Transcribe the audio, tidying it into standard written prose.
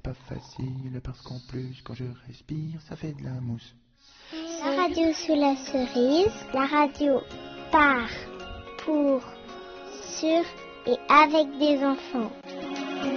pas facile parce qu'en plus quand je respire ça fait de la mousse. La radio sous la cerise, la radio par, pour, sur et avec des enfants.